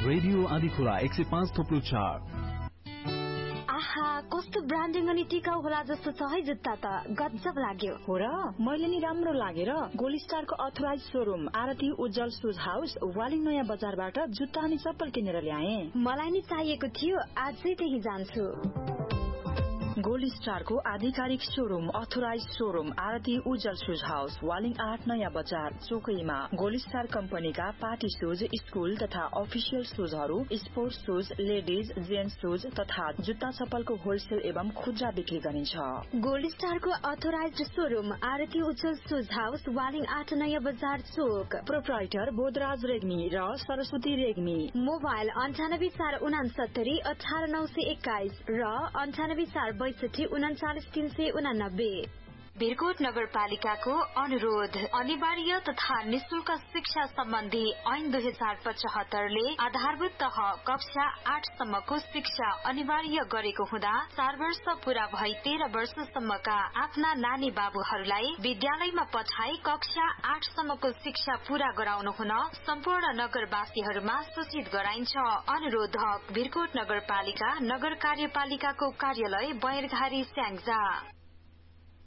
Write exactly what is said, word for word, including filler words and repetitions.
Radio Andhikhola एक सय पाँच थोप्लो चार। आहा, कस्तो ब्रान्डिङ अनि टिकाउ होला जस्तो छ है जुत्ता त, गजब लाग्यो। हो र, मैले नि राम्रो लागेर गोल्ड स्टारको अथोराइज शोरूम आरती उज्जवल शूज हाउस वालिङ नयाँ बजारबाट जुत्ता अनि चप्पल किनेर ल्याए। मलाई नि चाहिएको थियो, आजै त्यही जान्छु। गोल्ड स्टारको आधिकारिक शोरूम अथोराइज शोरूम आरती उज्जवल शूज हाउस वालिङ आठ नयाँ बजार चोकैमा। गोल्ड स्टार कम्पनीका पार्टी शूज, स्कूल तथा official शूजहरू, sports shoes, ladies, gents shoes तथा जुत्ता चप्पलको होलसेल एवं खुद्रा बिक्री गरिन्छ। गोल्ड स्टारको अथोराइज शोरूम आरती उज्जवल शूज हाउस वालिङ आठ नयाँ बजार चोक। प्रोप्राइटर बोधराज रेग्मी र सरस्वती रेग्मी। मोबाइल अन्ठानब्बे चार उनासत्तरी अठार नौ सय एक्काइस र अन्ठानब्बे चार बैसठी उन्चालिस तीन सय उनानब्बे। भिरकोट नगरपालिकाको अनुरोध, अनिवार्य तथा निशुल्क शिक्षा सम्बन्धी ऐन दुई हजार पचहत्तरले आधारभूत तह कक्षा आठसम्मको शिक्षा अनिवार्य गरेको हुँदा चार वर्ष पूरा भई तेह्र वर्षसम्मका आफ्ना नानी बाबुहरूलाई विद्यालयमा पठाई कक्षा आठसम्मको शिक्षा पूरा गराउनु हुन सम्पूर्ण नगरवासीहरूमा सूचित गराइन्छ। अनुरोधक भिरकोट नगरपालिका नगर कार्यपालिकाको कार्यालय बयरघारी स्याङ्जा।